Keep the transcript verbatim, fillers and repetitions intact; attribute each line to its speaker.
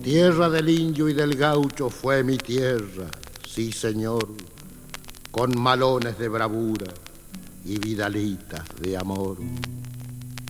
Speaker 1: Tierra del indio y del gaucho fue mi tierra, sí señor, con malones de bravura y vidalitas de amor.